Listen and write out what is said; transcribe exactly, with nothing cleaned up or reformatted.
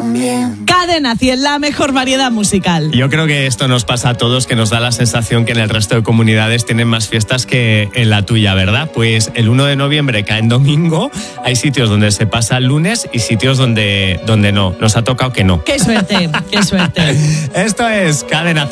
también. Cadena cien, la mejor variedad musical. Yo creo que esto nos pasa a todos, que nos da la sensación que en el resto de comunidades tienen más fiestas que en la tuya, ¿verdad? Pues el uno de noviembre cae en domingo, hay sitios donde se pasa el lunes y sitios donde, donde no. Nos ha tocado que no. Qué suerte, qué suerte. Esto es Cadena cien.